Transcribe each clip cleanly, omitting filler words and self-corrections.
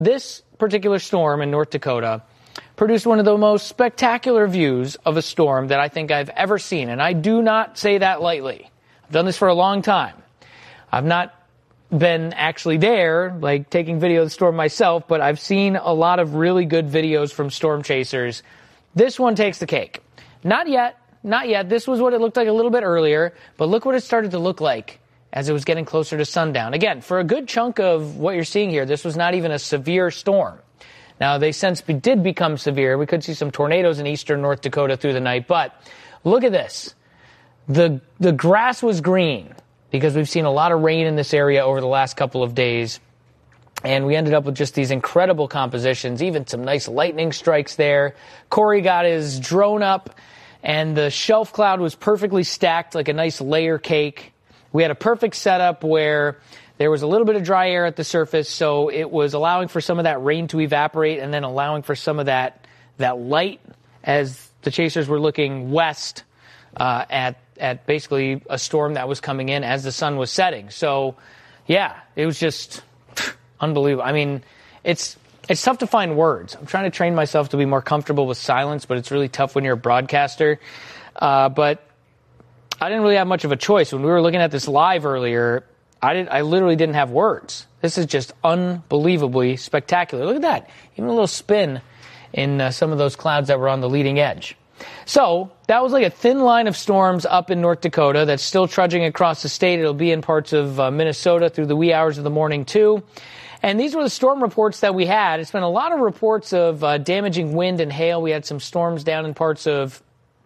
this particular storm in North Dakota produced one of the most spectacular views of a storm that I think I've ever seen. And I do not say that lightly. I've done this for a long time. I've not been actually there, like taking video of the storm myself, but I've seen a lot of really good videos from storm chasers. This one takes the cake. Not yet. Not yet. This was what it looked like a little bit earlier, but look what it started to look like as it was getting closer to sundown. Again, for a good chunk of what you're seeing here, this was not even a severe storm. Now, they since did become severe. We could see some tornadoes in eastern North Dakota through the night, but look at this. The grass was green because we've seen a lot of rain in this area over the last couple of days, and we ended up with just these incredible compositions, even some nice lightning strikes there. Corey got his drone up, and the shelf cloud was perfectly stacked like a nice layer cake. We had a perfect setup where there was a little bit of dry air at the surface, so it was allowing for some of that rain to evaporate and then allowing for some of that light as the chasers were looking west at basically a storm that was coming in as the sun was setting. So, yeah, it was just unbelievable. I mean, it's tough to find words. I'm trying to train myself to be more comfortable with silence, but it's really tough when you're a broadcaster. But I didn't really have much of a choice. When we were looking at this live earlier, I literally didn't have words. This is just unbelievably spectacular. Look at that. Even a little spin in some of those clouds that were on the leading edge. So that was like a thin line of storms up in North Dakota that's still trudging across the state. It'll be in parts of Minnesota through the wee hours of the morning, too. And these were the storm reports that we had. It's been a lot of reports of damaging wind and hail. We had some storms down in parts of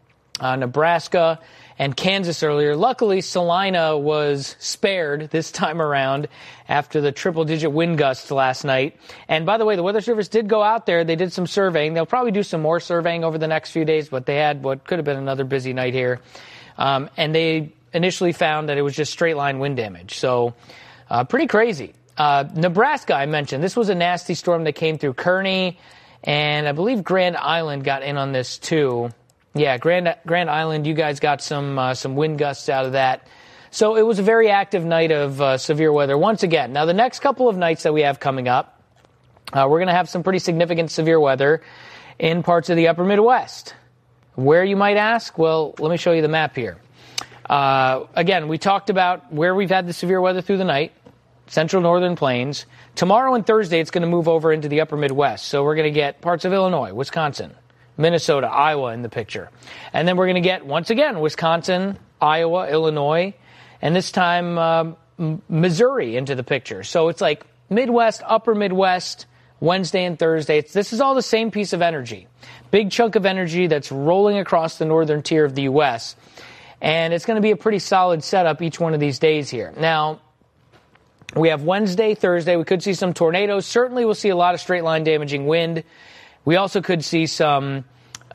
Nebraska and Kansas earlier. Luckily, Salina was spared this time around after the triple-digit wind gusts last night. And by the way, the Weather Service did go out there. They did some surveying. They'll probably do some more surveying over the next few days, but they had what could have been another busy night here. And they initially found that it was just straight-line wind damage. So pretty crazy. Nebraska, I mentioned. This was a nasty storm that came through Kearney, and I believe Grand Island got in on this too. Yeah, Grand Island, you guys got some wind gusts out of that. So it was a very active night of severe weather once again. Now, the next couple of nights that we have coming up, we're going to have some pretty significant severe weather in parts of the upper Midwest. Where, you might ask? Well, let me show you the map here. Again, we talked about where we've had the severe weather through the night, central northern plains. Tomorrow and Thursday, it's going to move over into the upper Midwest. So we're going to get parts of Illinois, Wisconsin, Minnesota, Iowa in the picture. And then we're going to get, once again, Wisconsin, Iowa, Illinois, and this time Missouri into the picture. So it's like Midwest, upper Midwest, Wednesday and Thursday. This is all the same piece of energy. Big chunk of energy that's rolling across the northern tier of the U.S. And it's going to be a pretty solid setup each one of these days here. Now, we have Wednesday, Thursday. We could see some tornadoes. Certainly we'll see a lot of straight-line damaging wind. We also could see some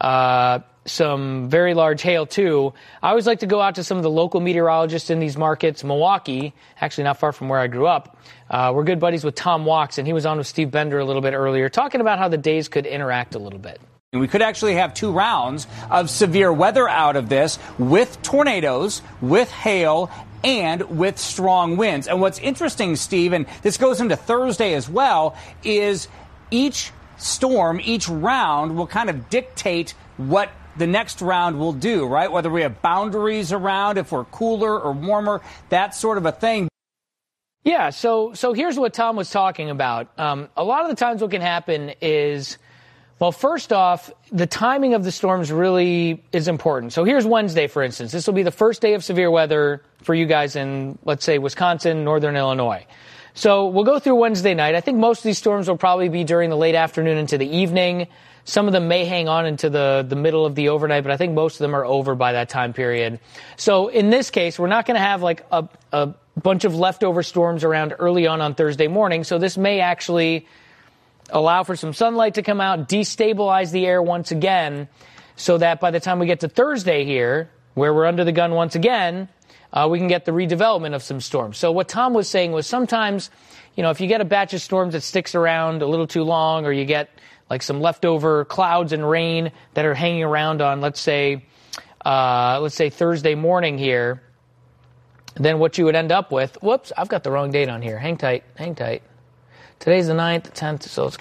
very large hail, too. I always like to go out to some of the local meteorologists in these markets. Milwaukee, actually not far from where I grew up. We're good buddies with Tom Walks, and he was on with Steve Bender a little bit earlier, talking about how the days could interact a little bit. We could actually have 2 rounds of severe weather out of this with tornadoes, with hail, and with strong winds. And what's interesting, Steve, and this goes into Thursday as well, is each storm, each round will kind of dictate what the next round will do, right? Whether we have boundaries around, if we're cooler or warmer, that sort of a thing. Yeah, so here's what Tom was talking about. A lot of the times what can happen is, well, first off, the timing of the storms really is important. So here's Wednesday, for instance. This will be the first day of severe weather for you guys in, let's say, Wisconsin, northern Illinois. So we'll go through Wednesday night. I think most of these storms will probably be during the late afternoon into the evening. Some of them may hang on into the middle of the overnight, but I think most of them are over by that time period. So in this case, we're not going to have like a bunch of leftover storms around early on Thursday morning. So this may actually allow for some sunlight to come out, destabilize the air once again, so that by the time we get to Thursday here, where we're under the gun once again, we can get the redevelopment of some storms. So what Tom was saying was sometimes, if you get a batch of storms that sticks around a little too long, or you get like some leftover clouds and rain that are hanging around on, let's say Thursday morning here, then what you would end up with, whoops, I've got the wrong date on here. Hang tight. Today's the 9th, the 10th, so it's